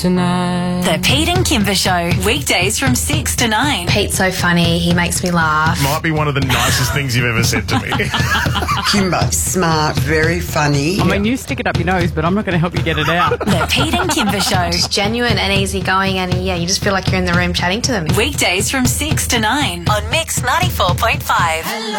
tonight. The Pete and Kimber Show, weekdays from 6 to 9. Pete's so funny. He makes me laugh. Might be one of the nicest things you've ever said to me. Kimber, smart, very funny. I mean, you stick it up your nose, but I'm not going to help you get it out. The Pete and Kimber Show. Just genuine and easygoing, and yeah, you just feel like you're in the room chatting to them. Weekdays from 6 to 9 on Mix 94.5.